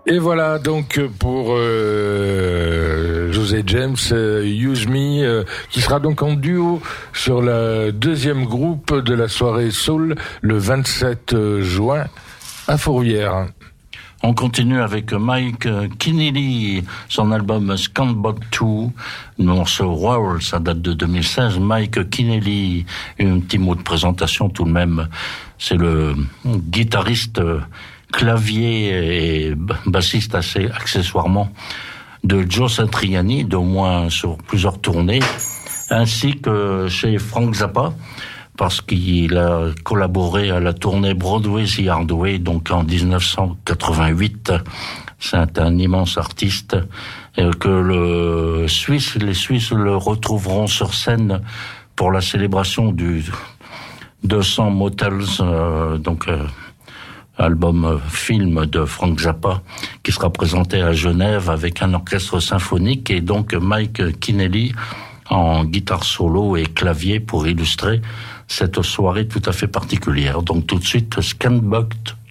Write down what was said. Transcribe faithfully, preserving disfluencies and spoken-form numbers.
Et voilà donc pour euh, José James, euh, Use Me, euh, qui sera donc en duo sur la deuxième groupe de la soirée Soul le vingt-sept juin à Fourvière. On continue avec Mike Keneally, son album Scandbug deux, le morceau Roar, ça date de deux mille seize. Mike Keneally, un petit mot de présentation tout de même, c'est le guitariste, clavier et bassiste assez accessoirement de Joe Satriani, d'au moins sur plusieurs tournées, ainsi que chez Frank Zappa, parce qu'il a collaboré à la tournée Broadway The Hard Way, donc en dix-neuf cent quatre-vingt-huit. C'est un immense artiste, et que le Suisse, les Suisses le retrouveront sur scène pour la célébration du deux cents Motels, euh, donc euh, album euh, film de Frank Zappa, qui sera présenté à Genève avec un orchestre symphonique, et donc Mike Keneally en guitare solo et clavier pour illustrer cette soirée tout à fait particulière. Donc tout de suite, Scandbug